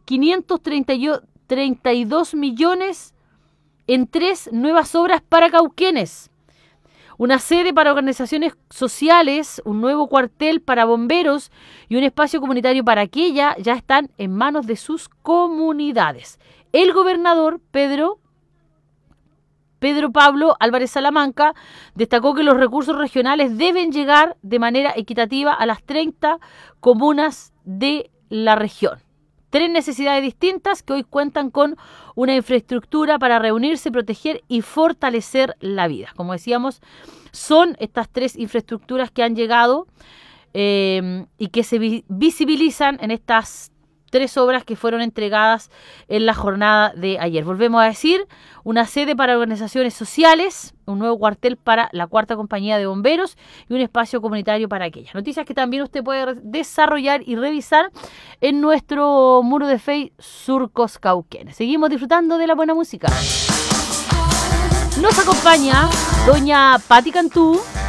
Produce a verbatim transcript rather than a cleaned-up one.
quinientos treinta y dos millones en tres nuevas obras para Cauquenes. Una sede para organizaciones sociales, un nuevo cuartel para bomberos y un espacio comunitario para aquella ya están en manos de sus comunidades. El gobernador Pedro, Pedro Pablo Álvarez Salamanca destacó que los recursos regionales deben llegar de manera equitativa a las treinta comunas de la región. Tres necesidades distintas que hoy cuentan con una infraestructura para reunirse, proteger y fortalecer la vida. Como decíamos, son estas tres infraestructuras que han llegado eh, y que se vi- visibilizan en estas tres obras que fueron entregadas en la jornada de ayer. Volvemos a decir, una sede para organizaciones sociales, un nuevo cuartel para la cuarta compañía de bomberos y un espacio comunitario para aquellas. Noticias que también usted puede desarrollar y revisar en nuestro muro de Facebook Surcos Cauquenes. Seguimos disfrutando de la buena música. Nos acompaña doña Patti Cantú